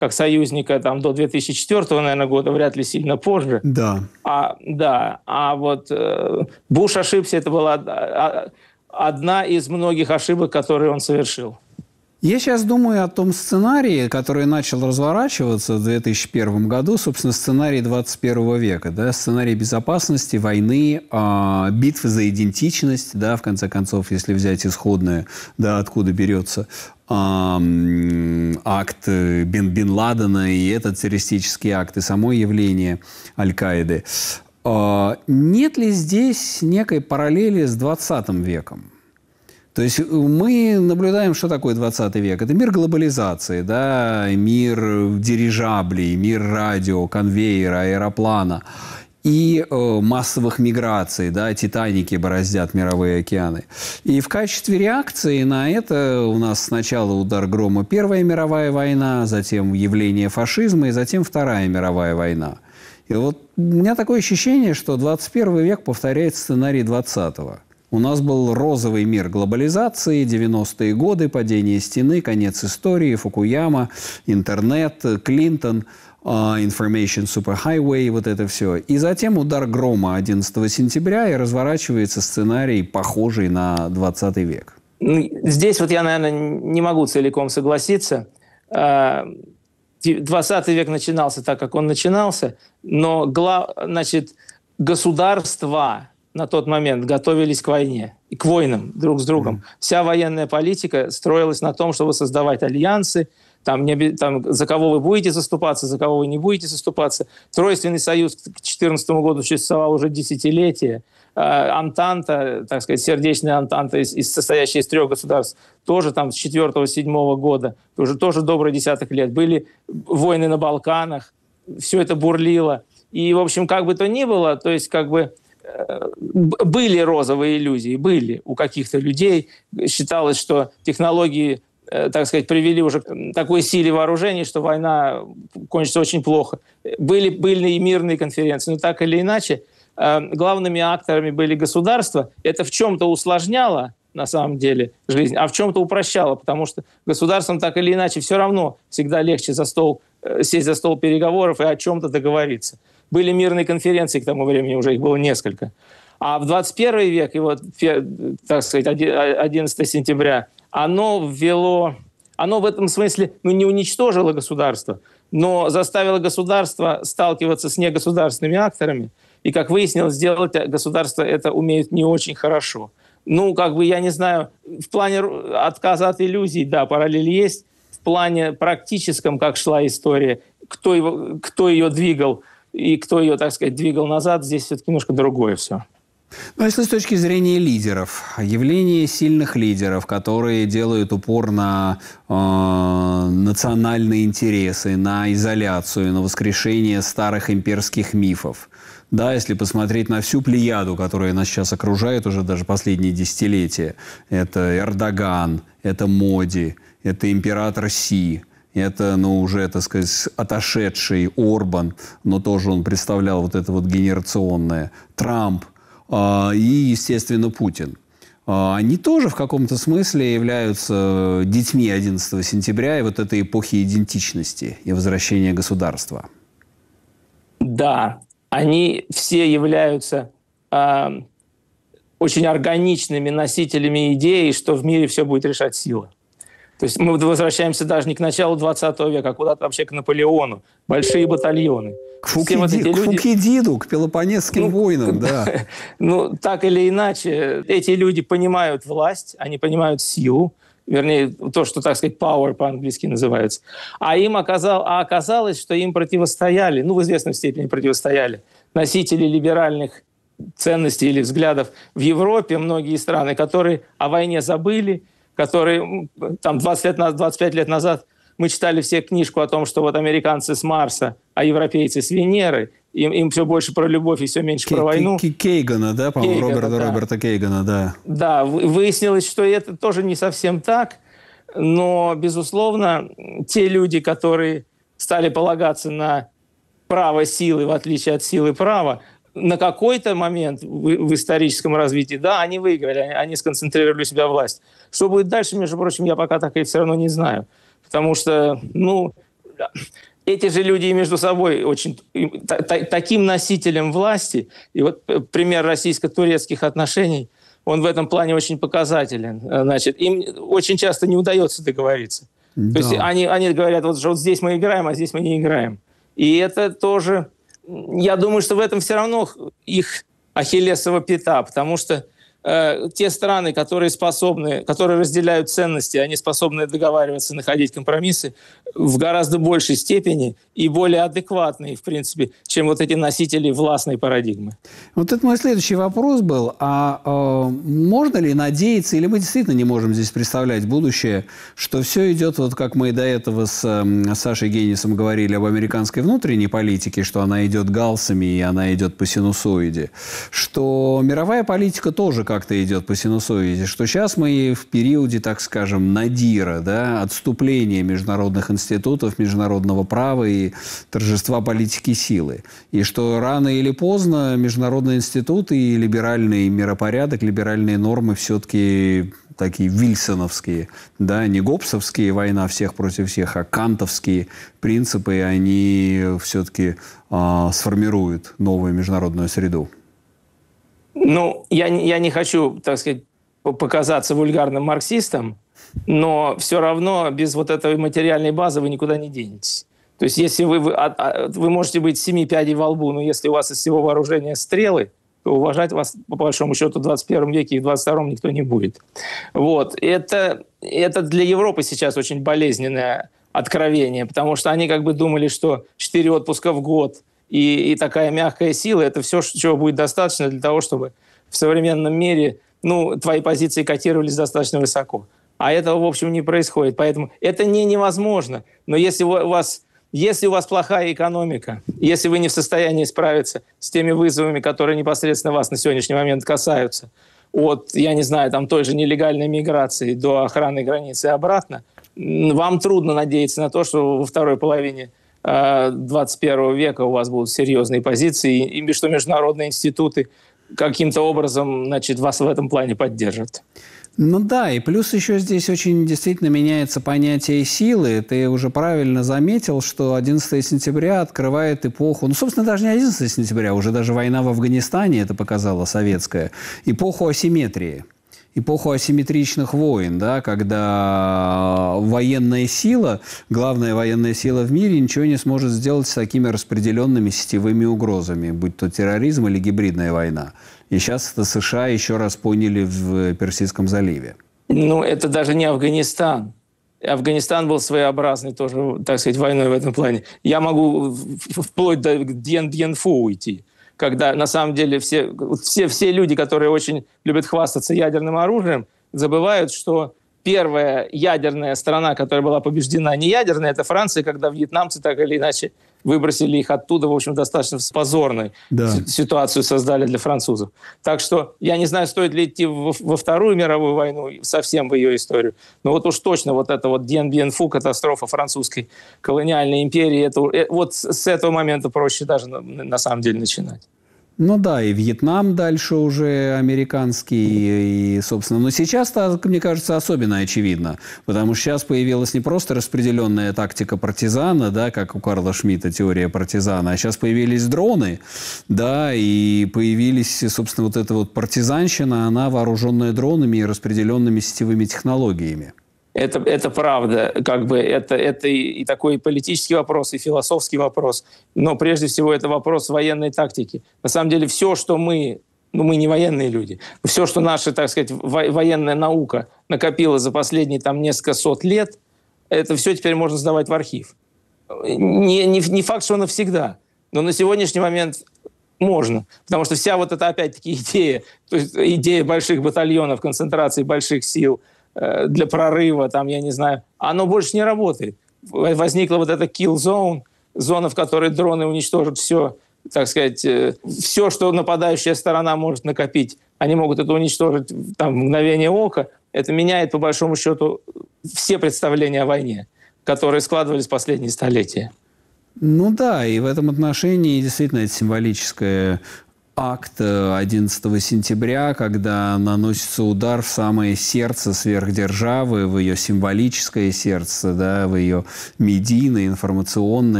как союзника там, до 2004, наверное, года, вряд ли сильно позже. Да. А вот Буш ошибся, это была одна из многих ошибок, которые он совершил. Я сейчас думаю о том сценарии, который начал разворачиваться в 2001 году, собственно, сценарий 21 века, да, сценарий безопасности, войны, битвы за идентичность, да, в конце концов, если взять исходное, да, откуда берется акт Бен Ладена и этот террористический акт, и само явление Аль-Каиды. Нет ли здесь некой параллели с 20 веком? То есть мы наблюдаем, что такое 20 век. Это мир глобализации, да, мир дирижаблей, мир радио, конвейера, аэроплана и массовых миграций, да, «Титаники» бороздят мировые океаны. И в качестве реакции на это у нас сначала удар грома Первая мировая война, затем явление фашизма и затем Вторая мировая война. И вот у меня такое ощущение, что 21 век повторяет сценарий 20-го. У нас был розовый мир глобализации, 90-е годы, падение стены, конец истории, Фукуяма, интернет, Клинтон, Information Superhighway, вот это все. И затем удар грома 11 сентября, и разворачивается сценарий, похожий на 20 век. Здесь вот я, наверное, не могу целиком согласиться. 20 век начинался так, как он начинался, но государства на тот момент готовились к войне, и к войнам друг с другом. Вся военная политика строилась на том, чтобы создавать альянсы, там, за кого вы будете заступаться, за кого вы не будете заступаться. Тройственный союз к 2014 году существовал уже десятилетия. Антанта, так сказать, сердечная Антанта, состоящая из 3 государств, тоже там с 4-7 года, тоже добрый десяток лет. Были войны на Балканах, все это бурлило. И, в общем, как бы то ни было, то есть как бы были розовые иллюзии, были у каких-то людей. Считалось, что технологии, так сказать, привели уже к такой силе вооружений, что война кончится очень плохо. Были и мирные конференции, но так или иначе главными акторами были государства. Это в чем-то усложняло, на самом деле, жизнь, а в чем-то упрощало, потому что государствам так или иначе все равно всегда легче сесть за стол переговоров и о чем-то договориться. Были мирные конференции, к тому времени уже их было несколько. А в 21 век, и вот, так сказать, 11 сентября, оно в этом смысле не уничтожило государство, но заставило государство сталкиваться с негосударственными акторами. И, как выяснилось, сделать государство это умеют не очень хорошо. Я не знаю, в плане отказа от иллюзий, да, параллель есть. В плане практическом, как шла история, кто ее двигал, и кто ее, так сказать, двигал назад, здесь все-таки немножко другое все. Ну, если с точки зрения лидеров, явление сильных лидеров, которые делают упор на национальные интересы, на изоляцию, на воскрешение старых имперских мифов. Да, если посмотреть на всю плеяду, которая нас сейчас окружает уже даже последние десятилетия, это Эрдоган, это Моди, это император Си, это, уже, так сказать, отошедший Орбан, но тоже он представлял вот это вот генерационное, Трамп и, естественно, Путин. Они тоже в каком-то смысле являются детьми 11 сентября и вот этой эпохи идентичности и возвращения государства. Да, они все являются очень органичными носителями идеи, что в мире все будет решать сила. То есть мы возвращаемся даже не к началу 20 века, а куда-то вообще к Наполеону. Большие батальоны. К Фукидиду, к Пелопоннесским войнам, да. Так или иначе, эти люди понимают власть, они понимают силу, вернее, то, что, так сказать, power по-английски называется. Оказалось, что им противостояли, в известной степени противостояли носители либеральных ценностей или взглядов в Европе, многие страны, которые о войне забыли, которые 25 лет назад мы читали все книжку о том, что вот американцы с Марса, а европейцы с Венеры, им все больше про любовь и все меньше про войну. Кейгана, да, по-моему, Роберта Кейгана, да. Да, выяснилось, что это тоже не совсем так, но, безусловно, те люди, которые стали полагаться на право силы, в отличие от силы права, на какой-то момент в историческом развитии, да, они выиграли, они сконцентрировали у себя власть. Что будет дальше, между прочим, я пока так и все равно не знаю. Потому что, эти же люди и между собой очень таким носителем власти, и вот пример российско-турецких отношений, он в этом плане очень показателен. Значит, им очень часто не удается договориться. Да. То есть они говорят, вот здесь мы играем, а здесь мы не играем. И это тоже, я думаю, что в этом все равно их ахиллесова пята, потому что те страны, которые разделяют ценности, они способны договариваться, находить компромиссы в гораздо большей степени и более адекватные, в принципе, чем вот эти носители властной парадигмы. Вот это мой следующий вопрос был. Можно ли надеяться, или мы действительно не можем здесь представлять будущее, что все идет, вот как мы до этого с Сашей Генисом говорили об американской внутренней политике, что она идет галсами и она идет по синусоиде, что мировая политика тоже как-то идет по синусоиде, что сейчас мы в периоде, так скажем, надира, да, отступления международных институтов, международного права и торжества политики силы. И что рано или поздно международные институты и либеральный миропорядок, либеральные нормы все-таки такие вильсоновские, да, не гоббсовские, война всех против всех, а кантовские принципы, они все-таки сформируют новую международную среду. Ну, я не хочу, так сказать, показаться вульгарным марксистом, но все равно без вот этой материальной базы вы никуда не денетесь. То есть если вы можете быть 7 пядей во лбу, но если у вас из всего вооружения стрелы, то уважать вас, по большому счету, в 21 веке и в 22-м никто не будет. Вот. Это для Европы сейчас очень болезненное откровение, потому что они как бы думали, что 4 отпуска в год и такая мягкая сила – это все, чего будет достаточно для того, чтобы в современном мире твои позиции котировались достаточно высоко. А этого, в общем, не происходит. Поэтому это невозможно. Но если у вас плохая экономика, если вы не в состоянии справиться с теми вызовами, которые непосредственно вас на сегодняшний момент касаются, от, я не знаю, там той же нелегальной миграции до охраны границы и обратно, вам трудно надеяться на то, что во второй половине 21 века у вас будут серьезные позиции, и что международные институты каким-то образом, значит, вас в этом плане поддержат. Ну да, и плюс еще здесь очень действительно меняется понятие силы. Ты уже правильно заметил, что 11 сентября открывает эпоху, собственно, даже не 11 сентября, уже даже война в Афганистане это показала советская, эпоху асимметрии. Эпоху асимметричных войн, да, когда военная сила, главная военная сила в мире ничего не сможет сделать с такими распределенными сетевыми угрозами, будь то терроризм или гибридная война. И сейчас это США еще раз поняли в Персидском заливе. Это даже не Афганистан. Афганистан был своеобразной тоже, так сказать, войной в этом плане. Я могу вплоть до Дьен-Дьен-Фу уйти, когда на самом деле все люди, которые очень любят хвастаться ядерным оружием, забывают, что первая ядерная страна, которая была побеждена не ядерная, это Франция, когда вьетнамцы так или иначе выбросили их оттуда, в общем, достаточно позорной ситуацию создали для французов. Так что я не знаю, стоит ли идти во Вторую мировую войну, совсем в ее историю, но вот уж точно вот эта вот Дьен-Бьен-Фу, катастрофа французской колониальной империи, вот с этого момента проще даже на самом деле начинать. Ну да, и Вьетнам дальше уже американский, и, собственно, но сейчас-то, мне кажется, особенно очевидно, потому что сейчас появилась не просто распределенная тактика партизана, да, как у Карла Шмидта теория партизана, а сейчас появились дроны, да, и появились, собственно, вот эта вот партизанщина, она вооруженная дронами и распределенными сетевыми технологиями. Это правда, как бы это и такой политический вопрос, и философский вопрос, но прежде всего это вопрос военной тактики. На самом деле все, что мы не военные люди, все, что наша, так сказать, военная наука накопила за последние несколько сот лет, это все теперь можно сдавать в архив. Не факт, что навсегда, но на сегодняшний момент можно, потому что вся вот эта, опять-таки, идея, то есть идея больших батальонов, концентрации больших сил для прорыва, я не знаю, оно больше не работает. Возникла вот эта kill zone, зона, в которой дроны уничтожат все, так сказать, все, что нападающая сторона может накопить, они могут это уничтожить в мгновение ока. Это меняет, по большому счету, все представления о войне, которые складывались в последние столетия. Ну да, и в этом отношении действительно это символическое акт 11 сентября, когда наносится удар в самое сердце сверхдержавы, в ее символическое сердце, да, в ее медийное, информационное